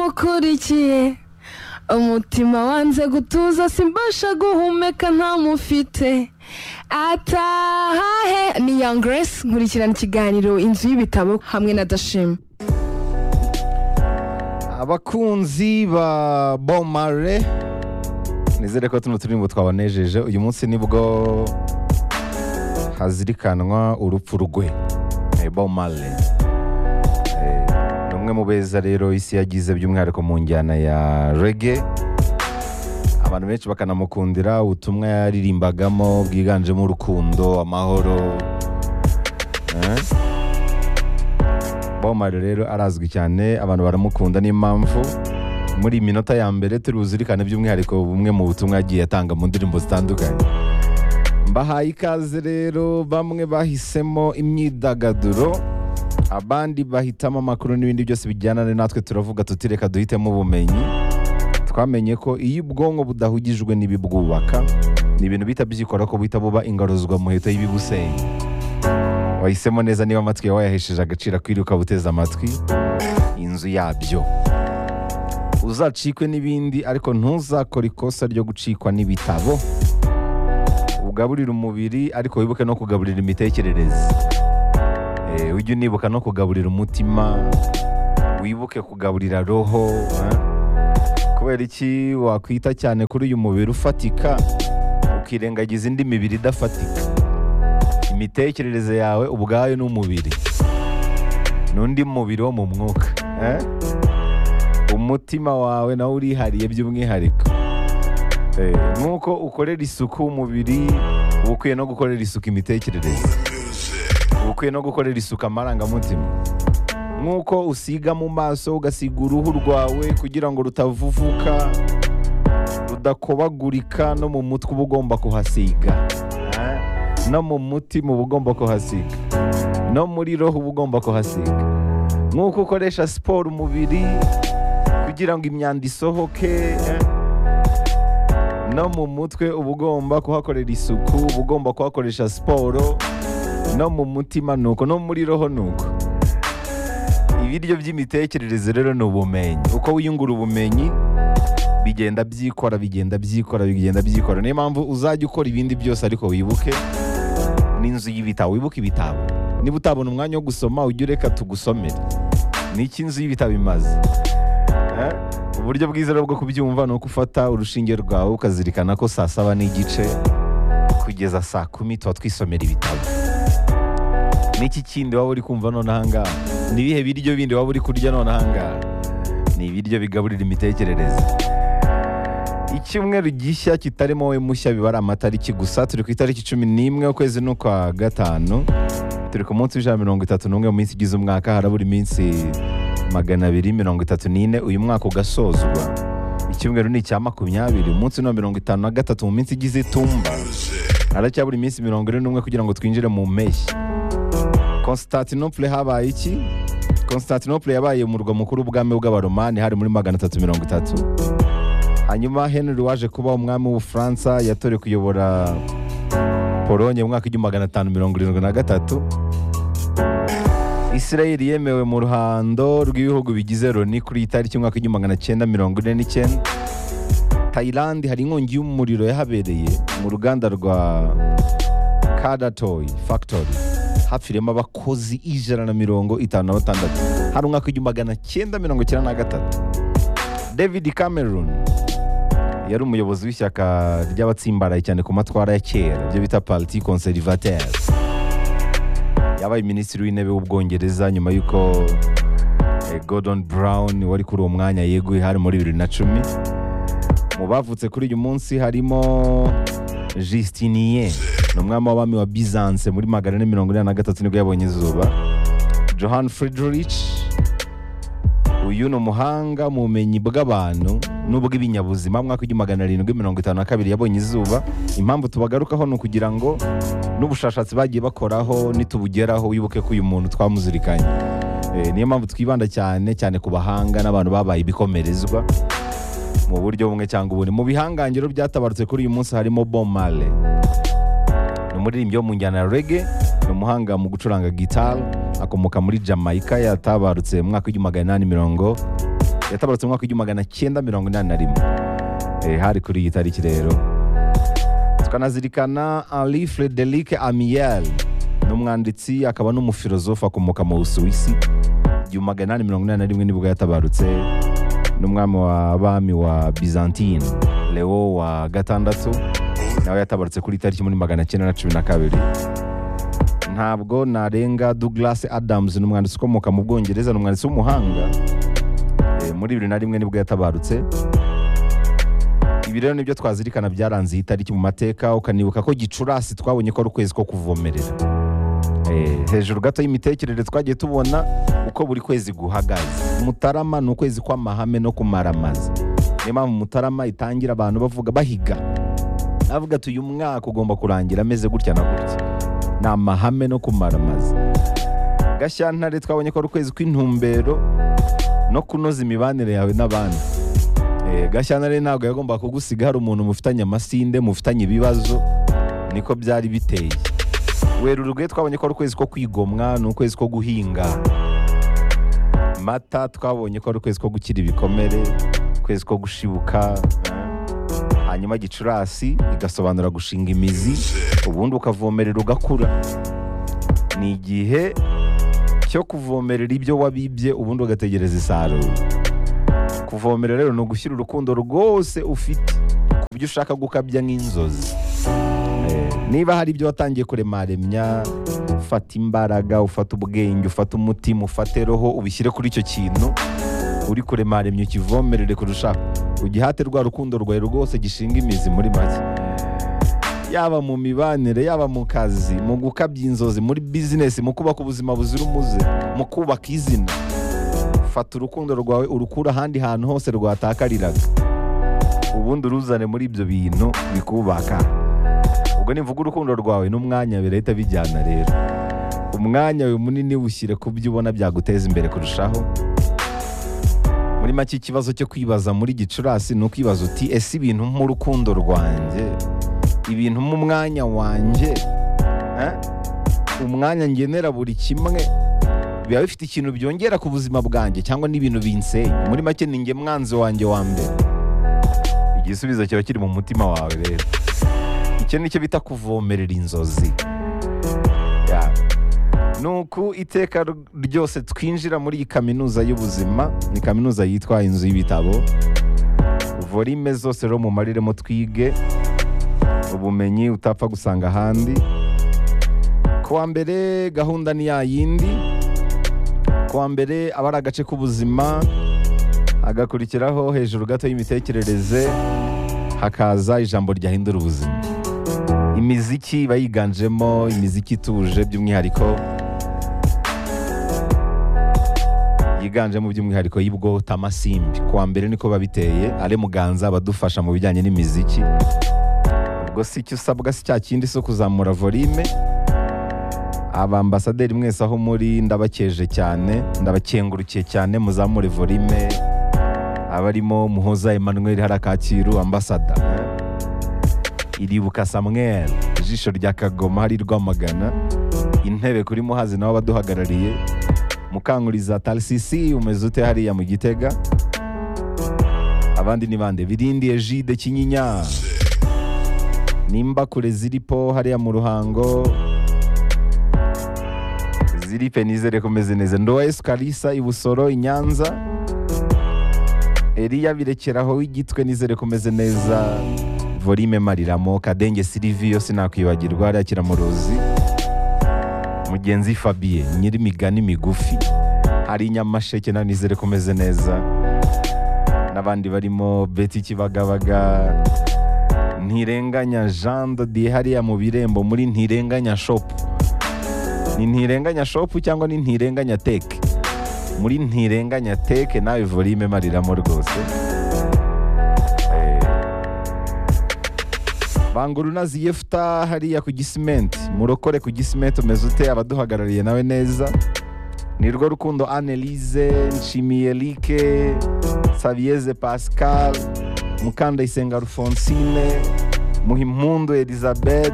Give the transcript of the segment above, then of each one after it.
ntamukurikiye umutima wanze gutuza simbasha guhumeka ntamufite atahahe ni Young Grace nkurikirana ikiganiro inzu y'ibitabo hamwe na Dashim. Abakunzi ba Bob Marley nizere ko tuno turimbo twabanejeje. Uyu munsi nibwo hazirikanwa urupfu rwe Bob Marley. Numwe mu beza rero isi yagize by'umwihariko mu njyana ya reggae. Abantu benshi bakanamukundira ubutumwa yaririmbagamo bwiganjemo urukundo, amahoro. Bob Marley rero arazwi cyane, abantu baramukunda n'impamvu muri minota ya mbere turi buzirikane by'umwihariko bumwe mu butumwa yagiye atanga mu ndirimbo zitandukanye. Mbahaye ikaze rero, bamwe bahisemo imyidagaduro, abandi bahitamo amakuru n'ibindi byose bijyana natwe turavuga tutireka duhitemo ubumenyi. Twamenye ko iyo ubwonko budahugijwe n'ibibwubaka ni ibintu bita byikora ko bita buba ingaruzwa muheto y'ibibusenya. Wahisemo neza niba amatwi yawe yahesheje agaciro kwiruka buteza amatwi inzu yabyo. Uzacikwe n'ibindi ariko ntuzakora ikosa ryo gucikwa n'ibitabo. Ugaburira umubiri ariko wibuke no kugaburira imitekerereze. Ujye unibuka no kugaburira umutima, wibuke kugaburira roho. Kubera iki wakwita cyane kuri uyu mubiri ufatika ukirengagiza indi mibiri idafatika? Imitekerereze yawe ubwayo n'umubiri n'undi mubiri wo mu mwuka. Umutima wawe nawe urihariye by'umwihariko. Nk'uko ukorera isuku umubiri, uba ukwiye no gukorera isuku imitekerereze, uba ukwiye no gukorera isuku amarangamutima. Nk'uko usiga mu maso ugasiga uruhu rwawe kugira ngo rutavuvuka, rudakobagurika, no mu mutwe uba ugomba kuhasiga, no mu mutima uba ugomba kuhasiga, no muri roho uba ugomba kuhasiga. Nk'uko ukoresha siporo umubiri kugira ngo imyanda isohoke, no mu mutwe uba ugomba kuhakorera isuku, uba ugomba kuhakoresha siporo, no mu mutima nuko, no muri roho nuko. Ibiryo by'imitekerereze rero ni ubumenyi. Uko wiyungura ubumenyi bigenda byikora. Niyo mpamvu uzajya ukora ibindi byose ariko wibuke n'inzu y'ibitabo, wibuke ibitabo. Niba utabona umwanya wo gusoma ujye ureka tugusomere. Niki inzu y'ibitabo imaze? Uburyo bwiza bwo kubyumva ni uko ufata urushinge rwawe ukazirikana ko 7:30 kugeza 10:00 tuba twisomera ibitabo. Niki kindi waba uri kumva none ahangaha? Ni ibihe biryo bindi waba uri kurya none ahangaha? Ni ibiryo bigaburira imitekerereze. Icyumweru gishya kitarimo wowe mushya bibara amatariki gusa. Turi ku itariki 11 ukwezi n'ukwa gatanu. Turi ku munsi w'131 mu minsi igize umwaka. Harabura iminsi 234 uyu mwaka ugasozwa. Icyumweru ni icya 20, umunsi no 53 mu minsi igize itumba. Haracyabura iminsi 41 kugira ngo twinjire mu mpeshyi. Constantinople habaye iki? Constantinople yabaye umurwa mukuru w'ubwami bw'abaromani hari muri 330. Hanyuma Henry waje kuba umwami w'Ubufaransa yatorewe kuyobora Polonye mu mwaka w'1573. Israel yemewe mu ruhando rw'ibihugu bigize Loni kuri itariki y'umwaka w'1949. Thailand hari inkongi y'umuriro yahabereye mu ruganda rwa Kadatoy Factory. Hapfiremo abakozi 156 hari umwaka w'1993. David Cameron yari umuyobozi w'ishyaka ry'abatsimbaraye cyane ku matwara ya kera byo bita Parti Conservateur. Yabaye minisitiri w'intebe w'Ubwongereza nyuma y'uko Gordon Brown wari kuri uwo mwanya yeguye hari muri 2010. Mu bavutse kuri uyu munsi harimo Justinien, umwami w'abami wa Byzance muri 443 nibwo yabonye izuba. Johann Friedrich, uyu ni umuhanga mu bumenyi bw'abantu n'ubw'ibinyabuzima, mwaka w'752 yabonye izuba. Impamvu tubagarukaho ni ukugira ngo n'ubushakashatsi bagiye bakoraho nitubugeraho wibuke ko uyu muntu twamuzirikanye. Niyo mpamvu twibanda cyane ku bahanga n'abantu babaye ibikomerezwa mu buryo bumwe cyangwa ubundi. Mu bihangangiro byatabarutse kuri uyu munsi harimo Bob Marley, ni umuririmbyi wo mu njyana ya reggae, ni umuhanga mu gucuranga guitar, akomoka muri Jamaica, yatabarutse mu mwaka w'18 yatabarutse mu mwaka w'1981. Hari kuri iyi tariki rero tukanazirikana Henri Frédéric Amiel, n'umwanditsi akaba n'umufilozofe akomoka mu Busuwisi. 1881 nibwo yatabarutse. N'umwami w'abami wa Byzantine Leo wa gatandatu nawe yatabarutse kuri tariki muri 1912. Ntabwo narenga Douglas Adams, n'umwanditsi ukomoka mu Bwongereza, n'umwanditsi w'umuhanga. Muri 2001 nibwo yatabarutse. Ibi rero nibyo twazirikana byaranze iyi tariki mu mateka, ukanibuka ko Gicurasi twabonye ko ari ukwezi ko kuvomerera. Hejuru gato y'imitekerereze twagiye tubona uko buri kwezi guhagaze. Mutarama ni ukwezi kw'amahame no kumaramaza. Niyo mpamvu Mutarama itangira abantu bavuga bahiga, avuga ati uyu mwaka ugomba kurangira ameze gutya na gutya. Ni amahame no kumaramaza. Gashyantare twabonye ko ari ukwezi kw'intumbero no kunoza imibanire yawe n'abandi. Gashyantare ntabwo yagomba kugusiga hari umuntu mufitanye amasinde, mufitanye ibibazo. Niko byari biteye. Werurwe twabonye ko ari ukwezi ko kwigomwa, ni ukwezi ko guhinga. Mata twabonye ko ari ukwezi ko gukira ibikomere, ukwezi ko gushibuka. Hanyuma Gicurasi igasobanura gushinga imizi, ubundi ukavomerera ugakura. Ni igihe cyo kuvomerera ibyo wabibye, ubundi ugategereza isarura. Kuvomerera rero ni ugushyira urukundo rwose ufite ku byo ushaka gukabya nk'inzozi. Niba hari ibyo watangiye kuremaremya, ufata imbaraga, ufata ubwenge, ufata umutima, ufate roho, ubishyire kuri icyo kintu uri kuremaremya, ukivomerere kurushaho. Ugihate rwa rukundo rwawe rwose gishinga imizi muri make. Yaba mu mibanire, yaba mu kazi, mu gukabya inzozi, muri business, mu kubaka ubuzima buzira umuze, mu kubaka izina. Fata urukundo rwawe urukura ahandi hantu hose rwatakariraga, ubundi uruzane muri ibyo bintu bikubaka. Ubwo nivuga urukundo rwawe n'umwanya birahita bijyana rero. Umwanya we munini ushyire ku byo ubona byaguteza imbere kurushaho. Muri make ikibazo cyo kwibaza muri Gicurasi ni ukwibaza uti ese ibintu mu rukundo rwanjye, ibintu mu mwanya wanjye, umwanya ngenera buri kimwe, biba bifite ikintu byongera ku buzima bwanjye cyangwa n'ibintu binsenya? Muri make ni nge mwanzi wanjye wa mbere. Igisubizo kiba kiri mu mutima wawe rero. Icyo nicyo bita kuvomerera inzozi. Nuko iteka ryose twinjira muri iyi kaminuza y'ubuzima, ni kaminuza yitwa inzu y'ibitabo. Volume zose rero mu mariremo twige ubumenyi utapfa gusanga ahandi. Kuwa mbere gahunda ni ya yindi. Kuwa mbere aba ari agace k'ubuzima, hagakurikiraho hejuru gato y'imitekerereze hakaza ijambo ryahindura ubuzima. Imiziki iba yiganjemo imiziki ituje, by'umwihariko yiganjemo by'umwihariko y'ubwo Tamasimbi. Kuwa mbere niko babiteye. Ale Muganza abadufasha mu bijyanye n'imiziki. Ubwo si icyo usabwa si cya kindi so kuzamura volume. Abambasaderi mwese aho muri ndabakeje cyane, ndabakengurukiye cyane, muzamure volume. Abarimo Muhoza Emmanuel Harakakiru ambasada, Iribuka Samuel Jisho rya Kagoma hari Rwamagana, Intebe kuri Muhazi nabo baduhagarariye, Mukanguriza Tarsisi umeze ute hariya mu Gitega. Abandi ni bande? Birindi Egide Kinyinya, Nimba kure ziripo hariya mu Ruhango, Ziripe nizere kumeze neza. Ndoa Yesu Kalisa Ibusoro Inyanza, Eliya Birekeraho w'Igitwe nizere kumeze neza. Volume Mariramo, Kadenge Silvio sinakwibagirwa hariya Kiramuruzi, Mugenzi Fabien nyiri migani migufi hari Nyamasheke na nizere kumeze neza. N'abandi barimo Betty Kibagabaga, Ntirenganya Jean de Dieu hariya mu Birembo muri Ntirenganya Shop. Ni Ntirenganya Shop cyangwa ni Ntirenganya Tech? Muri Ntirenganya Tech nawe volume Mariramo rwose. Bangurunazi Yefuta hariya ku Gisimenti, Murokore ku Gisimenti umeze ute? Abaduhagarariye nawe neza. Nirwo Rukundo Annelise, Nshimiyelike, Savieze Pascal, Mukandayisenga Alphonsine, Muhimpundu Elizabeth,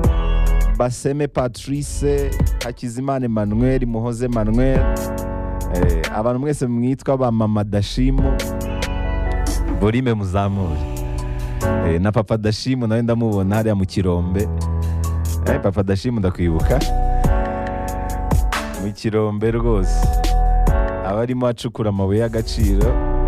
Baseme Patrice, Hakizimana Emmanuel, Muhoze Emmanuel, abantu mwese mwitwa ba mama Dashimu volume muzamure. Na papa Dashimu nawe ndamubona hariya mu Kirombe. Papa Dashimu ndakwibuka mu Kirombe rwose, abarimo acukura amabuye y'agaciro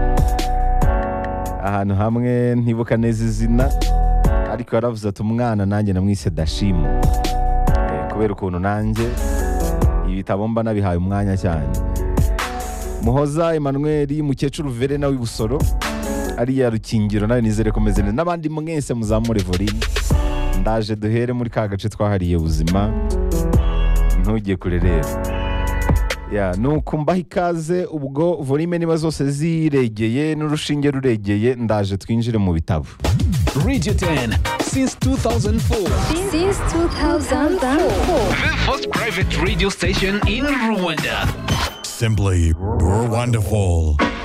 ahantu hamwe, ntibuka neza izina, ariko yaravuze ati umwana nanjye namwise Dashimu, kubera ukuntu nanjye ibitabo mba nabihaye umwanya cyane. Muhoza Emmanuel, Mukecuru Verena w'Ibusoro, ariya Rukingiro, nawe nizere ko meze neza, n'abandi mwese muzamure volume. Ndaje duhere muri ka gace twahariye ubuzima, ntujye kure rero. Nuko mbaha ikaze, ubwo volume niba zose ziregeye n'urushinge ruregeye, ndaje twinjire mu bitabo. Radio 10 since 2004. Since 2004. The first private radio station in Rwanda. Simply, you're wonderful.